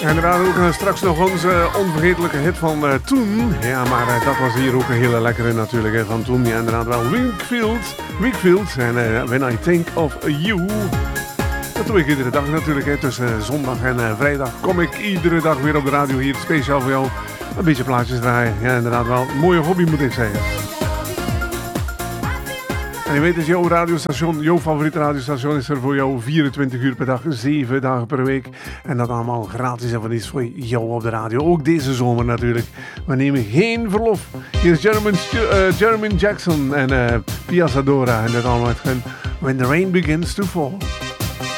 inderdaad ook straks nog onze onvergetelijke hit van toen. Ja, maar dat was hier ook een hele lekkere natuurlijk hè, van toen. Ja, inderdaad wel Weakfield en When I Think of You. Dat doe ik iedere dag natuurlijk. Hè. Tussen zondag en vrijdag kom ik iedere dag weer op de radio hier speciaal voor jou. Een beetje plaatjes draaien. Ja, inderdaad wel. Een mooie hobby moet ik zeggen. En je weet het, jouw radiostation, jouw favoriete radiostation is er voor jou 24 uur per dag, 7 dagen per week. En dat allemaal gratis en van iets voor jou op de radio. Ook deze zomer natuurlijk. We nemen geen verlof. Hier is Jermaine Jackson en Pia Zadora. En dat allemaal met When the Rain Begins to Fall.